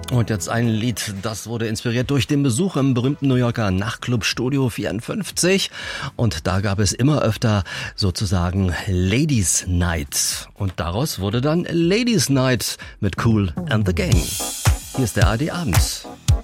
Und jetzt ein Lied, das wurde inspiriert durch den Besuch im berühmten New Yorker Nachtclub Studio 54. Und da gab es immer öfter sozusagen Ladies Night. Und daraus wurde dann Ladies Night mit Kool and the Gang. Hier ist der ARD Abend.